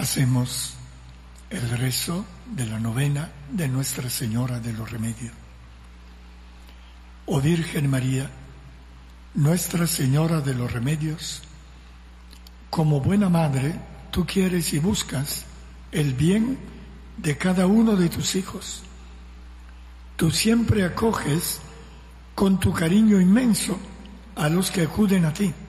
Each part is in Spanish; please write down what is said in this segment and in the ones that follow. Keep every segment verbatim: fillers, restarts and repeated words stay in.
Hacemos el rezo de la novena de Nuestra Señora de los Remedios. Oh Virgen María, Nuestra Señora de los Remedios, como buena madre, tú quieres y buscas el bien de cada uno de tus hijos. Tú siempre acoges con tu cariño inmenso a los que acuden a ti.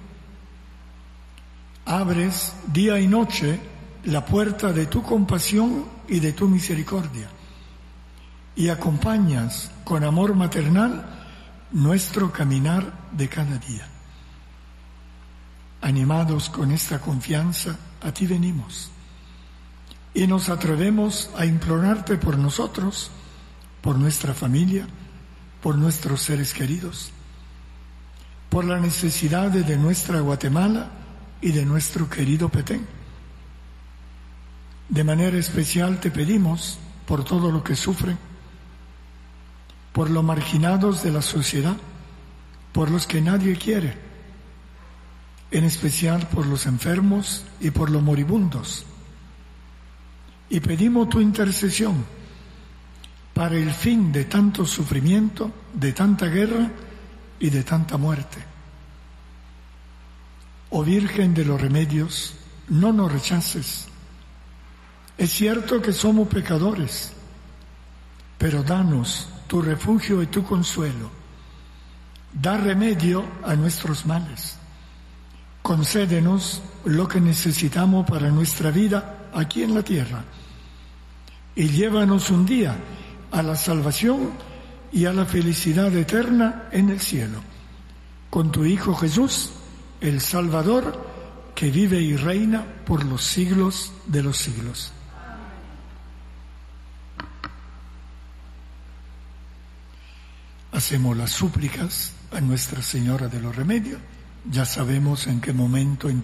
Abres día y noche la puerta de tu compasión y de tu misericordia, y acompañas con amor maternal nuestro caminar de cada día. Animados con esta confianza, a ti venimos, y nos atrevemos a implorarte por nosotros, por nuestra familia, por nuestros seres queridos, por la necesidad de nuestra Guatemala y de nuestro querido Petén. De manera especial te pedimos por todo lo que sufren, por los marginados de la sociedad, por los que nadie quiere, en especial por los enfermos y por los moribundos. Y pedimos tu intercesión para el fin de tanto sufrimiento, de tanta guerra y de tanta muerte. Oh Virgen de los Remedios, no nos rechaces. Es cierto que somos pecadores, pero danos tu refugio y tu consuelo. Da remedio a nuestros males. Concédenos lo que necesitamos para nuestra vida aquí en la tierra. Y llévanos un día a la salvación y a la felicidad eterna en el cielo. Con tu Hijo Jesús, el Salvador, que vive y reina por los siglos de los siglos. Hacemos las súplicas a Nuestra Señora de los Remedios. Ya sabemos en qué momento